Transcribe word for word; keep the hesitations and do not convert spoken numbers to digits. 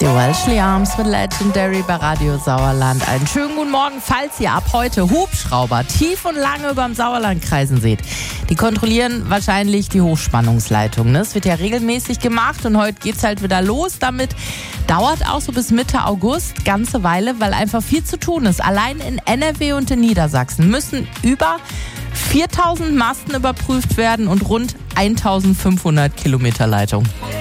Die Welshly Arms mit Legendary bei Radio Sauerland. Einen schönen guten Morgen, falls ihr ab heute Hubschrauber tief und lange über dem Sauerland kreisen seht. Die kontrollieren wahrscheinlich die Hochspannungsleitung. Das wird ja regelmäßig gemacht und heute geht's halt wieder los. Damit dauert auch so bis Mitte August, ganze Weile, weil einfach viel zu tun ist. Allein in N R W und in Niedersachsen müssen über viertausend Masten überprüft werden und rund eintausendfünfhundert Kilometer Leitung.